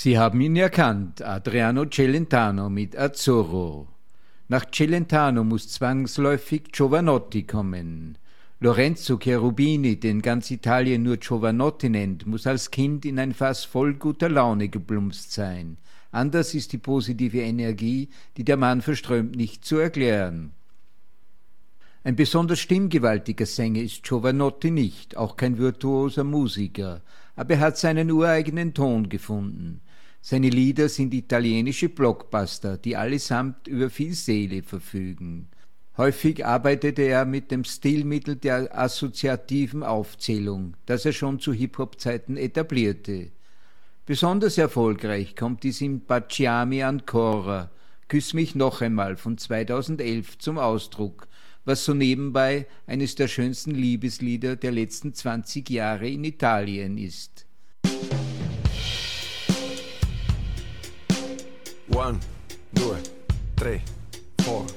Sie haben ihn erkannt, Adriano Celentano mit Azzurro. Nach Celentano muss zwangsläufig Jovanotti kommen. Lorenzo Cherubini, den ganz Italien nur Jovanotti nennt, muss als Kind in ein Fass voll guter Laune geplumpst sein. Anders ist die positive Energie, die der Mann verströmt, nicht zu erklären. Ein besonders stimmgewaltiger Sänger ist Jovanotti nicht, auch kein virtuoser Musiker, aber er hat seinen ureigenen Ton gefunden. Seine Lieder sind italienische Blockbuster, die allesamt über viel Seele verfügen. Häufig arbeitete er mit dem Stilmittel der assoziativen Aufzählung, das er schon zu Hip-Hop-Zeiten etablierte. Besonders erfolgreich kommt dies in Baciami ancora, Küss mich noch einmal von 2011 zum Ausdruck, was so nebenbei eines der schönsten Liebeslieder der letzten 20 Jahre in Italien ist. 1, 2, 3, 4